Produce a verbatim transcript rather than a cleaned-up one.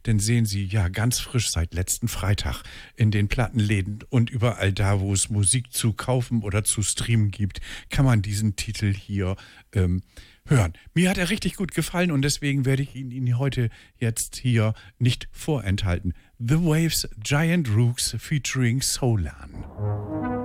denn sehen Sie, ja, ganz frisch seit letzten Freitag in den Plattenläden und überall da, wo es Musik zu kaufen oder zu streamen gibt, kann man diesen Titel hier ähm, hören. Mir hat er richtig gut gefallen und deswegen werde ich ihn Ihnen heute jetzt hier nicht vorenthalten. The Waves, Giant Rooks featuring Solan.